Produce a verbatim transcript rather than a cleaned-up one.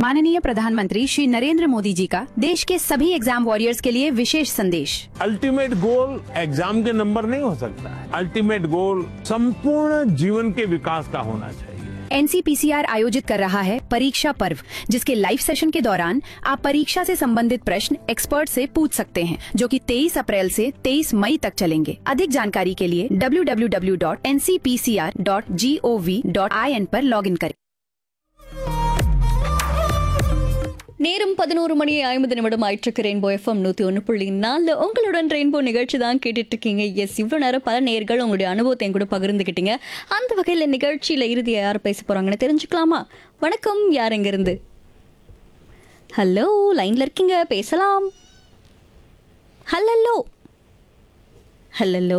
माननीय प्रधानमंत्री श्री नरेंद्र मोदी जी का देश के सभी एग्जाम वॉरियर्स के लिए विशेष संदेश। अल्टीमेट गोल एग्जाम के नंबर नहीं हो सकता है। अल्टीमेट गोल संपूर्ण जीवन के विकास का होना चाहिए। एनसीपीसीआर आयोजित कर रहा है परीक्षा पर्व, जिसके लाइव सेशन के दौरान आप परीक्षा से संबंधित प्रश्न एक्सपर्ट से पूछ सकते हैं, जो कि तेईस अप्रैल से तेईस मई तक चलेंगे। अधिक जानकारी के लिए W W W dot N C P C R dot G O V dot I N पर लॉग इन करें। நேரம் பதினோரு மணி ஐம்பது நிமிடம் ஆயிட்டு ரெயின்போ எஃப்எம் நூத்தி ஒன்று புள்ளி நாலு உங்களுடன் ரெயின்போ நிகழ்ச்சி தான் கேட்டுட்டு இருக்கீங்க. எஸ், இவ்வளோ நேரம் பல நேர்கள் உங்களுடைய அனுபவத்தை கூட பகிர்ந்துக்கிட்டீங்க. அந்த வகையில் நிகழ்ச்சியில் இறுதியாக யார் பேச போறாங்கன்னு தெரிஞ்சுக்கலாமா? வணக்கம், யார் எங்க இருந்து? ஹலோ, லைன்ல இருக்கீங்க, பேசலாம். Hello hello